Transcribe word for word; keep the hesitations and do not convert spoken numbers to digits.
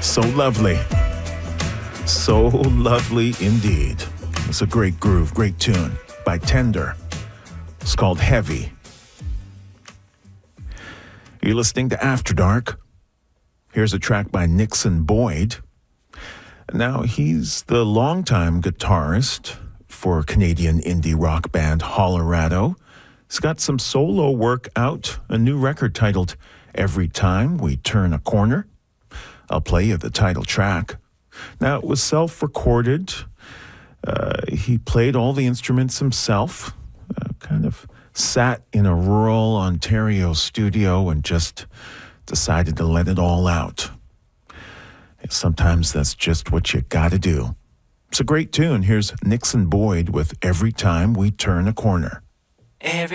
So lovely. So lovely indeed. It's a great groove, great tune by Tender. It's called Heavy. You're listening to After Dark. Here's a track by Nixon Boyd. Now, he's the longtime guitarist for Canadian indie rock band Hollerado. He's got some solo work out, a new record titled Every Time We Turn a Corner. I'll play you the title track. Now, it was self-recorded. Uh, he played all the instruments himself, uh, kind of sat in a rural Ontario studio and just decided to let it all out. Sometimes that's just what you gotta do. It's a great tune. Here's Nixon Boyd with Every Time We Turn a Corner. Every